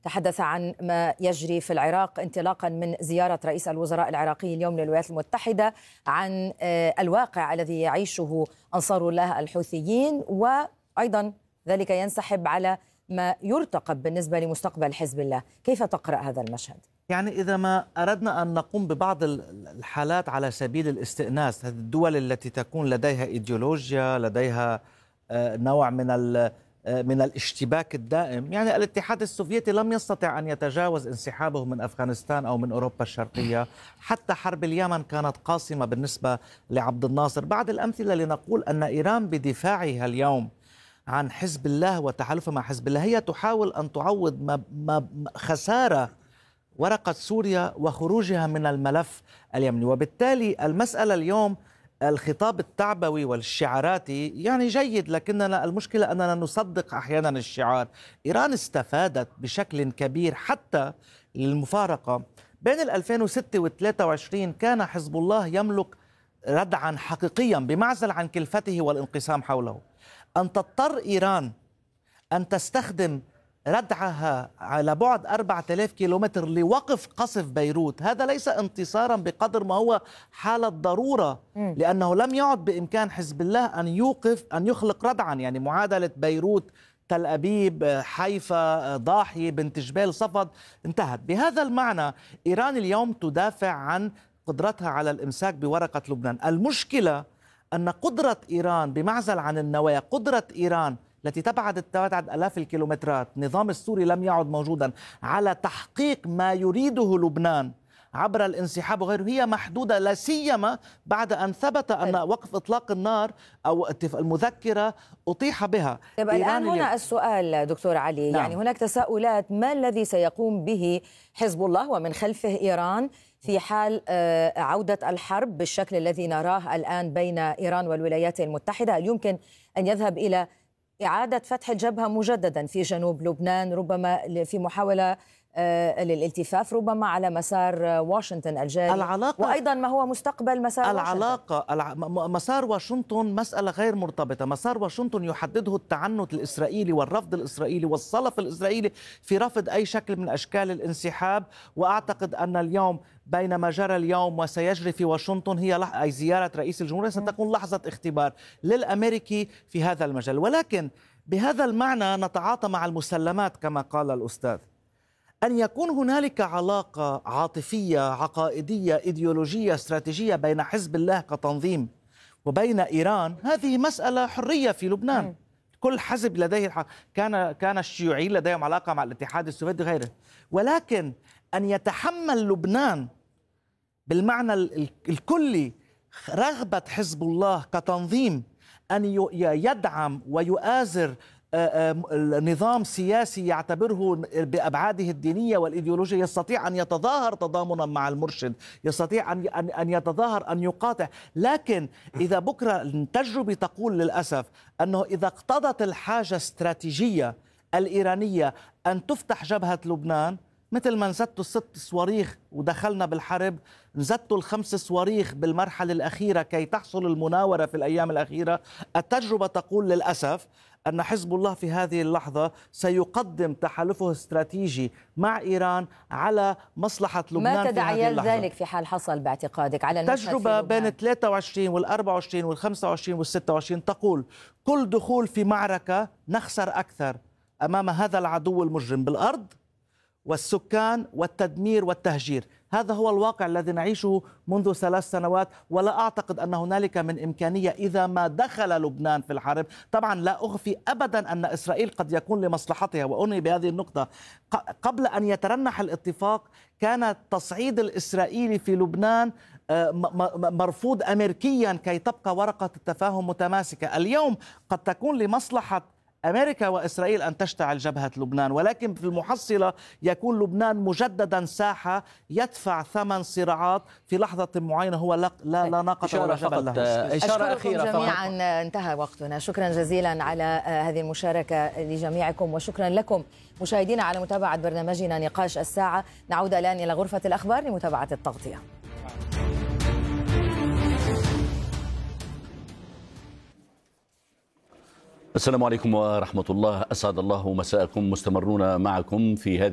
تحدث عن ما يجري في العراق انطلاقا من زيارة رئيس الوزراء العراقي اليوم للولايات المتحدة، عن الواقع الذي يعيشه أنصار الله الحوثيين، وأيضا ذلك ينسحب على ما يرتقب بالنسبة لمستقبل حزب الله. كيف تقرأ هذا المشهد؟ يعني إذا ما أردنا أن نقوم ببعض الحالات على سبيل الاستئناس، هذه الدول التي تكون لديها إيديولوجيا، لديها نوع من الاشتباك الدائم، يعني الاتحاد السوفيتي لم يستطع أن يتجاوز انسحابه من أفغانستان أو من أوروبا الشرقية. حتى حرب اليمن كانت قاسمة بالنسبة لعبد الناصر. بعض الأمثلة لنقول أن إيران بدفاعها اليوم عن حزب الله وتحالفها مع حزب الله هي تحاول أن تعوض خسارة ورقة سوريا وخروجها من الملف اليمني. وبالتالي المسألة اليوم الخطاب التعبوي والشعاراتي يعني جيد، لكننا المشكلة أننا نصدق أحيانا الشعار. إيران استفادت بشكل كبير حتى للمفارقة. بين 2006 و 23 كان حزب الله يملك ردعا حقيقيا بمعزل عن كلفته والانقسام حوله. أن تضطر إيران أن تستخدم ردعها على بعد 4000 كيلومتر لوقف قصف بيروت، هذا ليس انتصارا بقدر ما هو حالة ضرورة، لأنه لم يعد بإمكان حزب الله أن يخلق ردعا. يعني معادلة بيروت، تل أبيب، حيفا، ضاحية، بنت جبيل، صفد انتهت. بهذا المعنى إيران اليوم تدافع عن قدرتها على الإمساك بورقة لبنان. المشكلة أن قدرة إيران بمعزل عن النوايا، قدرة إيران التي تبعد آلاف الكيلومترات، النظام السوري لم يعد موجودا على تحقيق ما يريده لبنان عبر الانسحاب وغيره، هي محدودة، لا سيما بعد أن ثبت أن وقف إطلاق النار أو المذكرة أطيح بها. طيب الآن هنا السؤال دكتور علي، نعم. يعني هناك تساؤلات، ما الذي سيقوم به حزب الله ومن خلفه إيران في حال عودة الحرب بالشكل الذي نراه الآن بين إيران والولايات المتحدة؟ هل يمكن أن يذهب إلى إعادة فتح الجبهة مجددا في جنوب لبنان، ربما في محاولة للالتفاف ربما على مسار واشنطن الجاري، وأيضا ما هو مستقبل مسار مسار واشنطن مسألة غير مرتبطة. مسار واشنطن يحدده التعنت الإسرائيلي والرفض الإسرائيلي والصلف الإسرائيلي في رفض أي شكل من أشكال الانسحاب. وأعتقد أن اليوم بين ما جرى اليوم وسيجري في واشنطن أي زيارة رئيس الجمهورية ستكون لحظة اختبار للأمريكي في هذا المجال. ولكن بهذا المعنى نتعاطى مع المسلمات كما قال الأستاذ. أن يكون هنالك علاقة عاطفية عقائدية إيديولوجية استراتيجية بين حزب الله كتنظيم وبين إيران، هذه مسألة حرية في لبنان. كل حزب لديه كان الشيوعيين لديهم علاقة مع الاتحاد السوفيتي وغيره. ولكن أن يتحمل لبنان بالمعنى الكلي رغبة حزب الله كتنظيم أن يدعم ويؤازر نظام سياسي يعتبره بأبعاده الدينية والإيديولوجية، يستطيع أن يتظاهر تضامنا مع المرشد، يستطيع أن يتظاهر أن يقاطع. لكن إذا بكرة التجربة تقول للأسف أنه إذا اقتضت الحاجة الاستراتيجية الإيرانية أن تفتح جبهة لبنان، مثل ما نزدتوا 6 صواريخ ودخلنا بالحرب، نزدتوا 5 صواريخ بالمرحلة الأخيرة كي تحصل المناورة في الأيام الأخيرة. التجربة تقول للأسف أن حزب الله في هذه اللحظة سيقدم تحالفه الاستراتيجي مع إيران على مصلحة لبنان. ما تداعيات ذلك في حال حصل باعتقادك على التجربة بين 23 وال24 وال25 وال26 تقول كل دخول في معركة نخسر أكثر أمام هذا العدو المجرم بالأرض والسكان والتدمير والتهجير. هذا هو الواقع الذي نعيشه منذ 3 سنوات، ولا أعتقد أن هنالك من إمكانية إذا ما دخل لبنان في الحرب. طبعا لا أخفي أبدا أن إسرائيل قد يكون لمصلحتها، وأنهي بهذه النقطة. قبل أن يترنح الاتفاق كان التصعيد الإسرائيلي في لبنان مرفوض أمريكيا كي تبقى ورقة التفاهم متماسكة. اليوم قد تكون لمصلحة أمريكا وإسرائيل أن تشتعل جبهة لبنان، ولكن في المحصلة يكون لبنان مجددا ساحة يدفع ثمن صراعات في لحظة معينة هو لا ناقة ولا جبل له. إشارة أخيرة جميعا، انتهى وقتنا. شكرا جزيلا على هذه المشاركة لجميعكم، وشكرا لكم مشاهدينا على متابعة برنامجنا نقاش الساعة. نعود الآن إلى غرفة الأخبار لمتابعة التغطية. السلام عليكم ورحمة الله، أسعد الله مساءكم. مستمرون معكم في هذه